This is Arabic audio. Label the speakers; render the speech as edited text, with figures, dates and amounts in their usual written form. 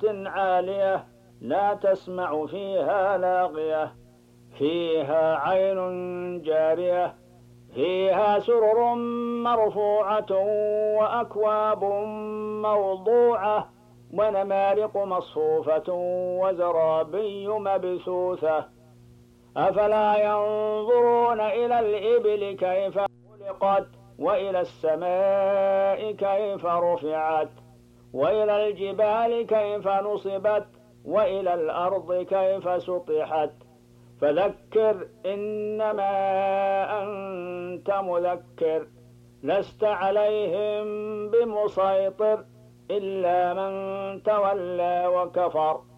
Speaker 1: عالية لا تسمع فيها لاغية فيها عين جارية فيها سرر مرفوعة وأكواب موضوعة ونمارق مصفوفة وزرابي مبثوثة أفلا ينظرون إلى الإبل كيف خلقت وإلى السماء كيف رفعت وإلى الجبال كيف نصبت وإلى الأرض كيف سطحت فذكر إنما أنت مذكر لست عليهم بمسيطر إلا من تولى وكفر